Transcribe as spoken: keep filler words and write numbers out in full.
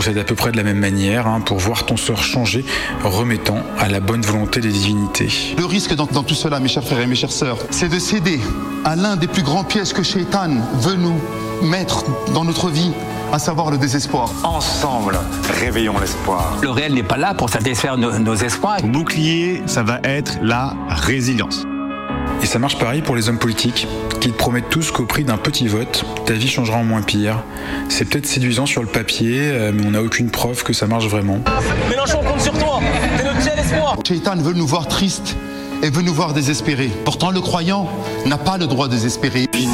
C'est à peu près de la même manière, hein, pour voir ton sort changer, remettant à la bonne volonté des divinités. Le risque dans, dans tout cela, mes chers frères et mes chères sœurs, c'est de céder à l'un des plus grands pièges que Shaitan veut nous mettre dans notre vie, à savoir le désespoir. Ensemble, réveillons l'espoir. Le réel n'est pas là pour satisfaire nos, nos espoirs. Bouclier, ça va être la résilience. Et ça marche pareil pour les hommes politiques, qui te promettent tous qu'au prix d'un petit vote, ta vie changera en moins pire. C'est peut-être séduisant sur le papier, mais on n'a aucune preuve que ça marche vraiment. Mélenchon compte sur toi, t'es notre seul espoir. Shaitan veut nous voir tristes et veut nous voir désespérés. Pourtant, le croyant n'a pas le droit de désespérer.